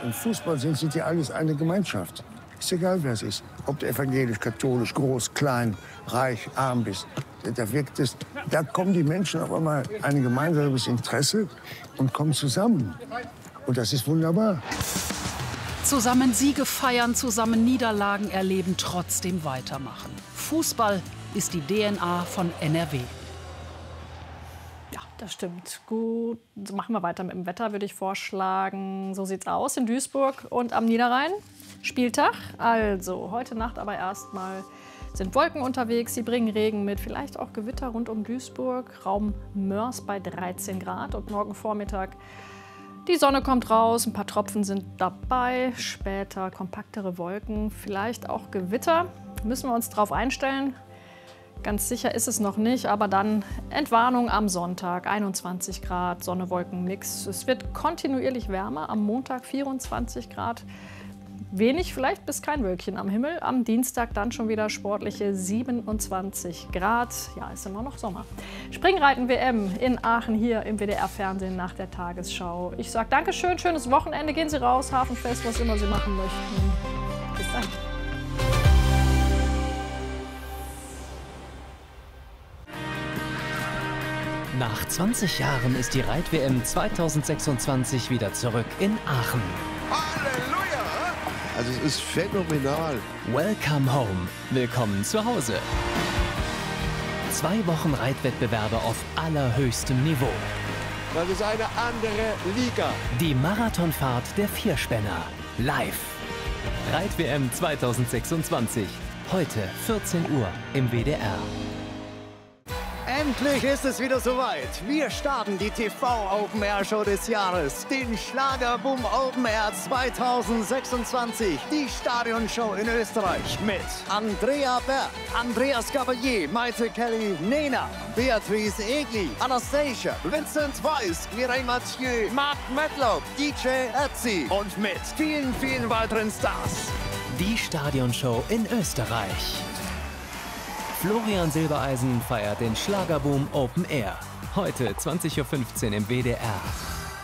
im Fußball sind die alles eine Gemeinschaft. Ist egal, wer es ist. Ob du evangelisch, katholisch, groß, klein, reich, arm bist. Da kommen die Menschen auf einmal ein gemeinsames Interesse und kommen zusammen. Und das ist wunderbar. Zusammen Siege feiern, zusammen Niederlagen erleben, trotzdem weitermachen. Fußball ist die DNA von NRW. Ja, das stimmt. Gut, so machen wir weiter mit dem Wetter, würde ich vorschlagen. So sieht's aus in Duisburg und am Niederrhein. Spieltag. Also, heute Nacht aber erstmal sind Wolken unterwegs. Sie bringen Regen mit, vielleicht auch Gewitter rund um Duisburg. Raum Mörs bei 13 Grad. Und morgen Vormittag die Sonne kommt raus, ein paar Tropfen sind dabei. Später kompaktere Wolken, vielleicht auch Gewitter. Müssen wir uns darauf einstellen. Ganz sicher ist es noch nicht, aber dann Entwarnung am Sonntag, 21 Grad, Sonne-Wolken-Mix. Es wird kontinuierlich wärmer, am Montag 24 Grad. Wenig vielleicht bis kein Wölkchen am Himmel. Am Dienstag dann schon wieder sportliche 27 Grad. Ja, ist immer noch Sommer. Springreiten-WM in Aachen hier im WDR-Fernsehen nach der Tagesschau. Ich sage Dankeschön, schönes Wochenende. Gehen Sie raus, Hafenfest, was immer Sie machen möchten. Bis dann. Nach 20 Jahren ist die Reit-WM 2026 wieder zurück in Aachen. Halleluja! Also es ist phänomenal. Welcome home. Willkommen zu Hause. 2 Wochen Reitwettbewerbe auf allerhöchstem Niveau. Das ist eine andere Liga. Die Marathonfahrt der Vierspänner. Live. Reit-WM 2026. Heute 14 Uhr im WDR. Endlich ist es wieder soweit. Wir starten die TV-Open-Air-Show des Jahres, den Schlagerboom Open Air 2026, die Stadionshow in Österreich mit Andrea Berg, Andreas Gabalier, Maite Kelly, Nena, Beatrice Egli, Anastasia, Vincent Weiss, Mireille Mathieu, Mark Medlock, DJ Ötzi und mit vielen, vielen weiteren Stars. Die Stadionshow in Österreich. Florian Silbereisen feiert den Schlagerboom Open Air. Heute 20:15 Uhr im WDR.